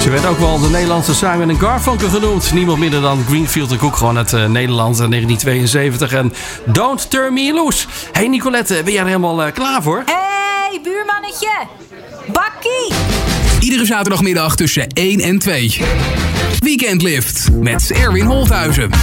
Ze werd ook wel de Nederlandse Simon & Garfunkel genoemd. Niemand minder dan Greenfield de Cook, gewoon uit Nederland, 1972. En Don't Turn Me Loose. Hey Nicolette, ben jij er helemaal klaar voor? Hey, buurmannetje. Bakkie. Iedere zaterdagmiddag tussen 1 en 2. Weekend Lift met Erwin Holthuizen.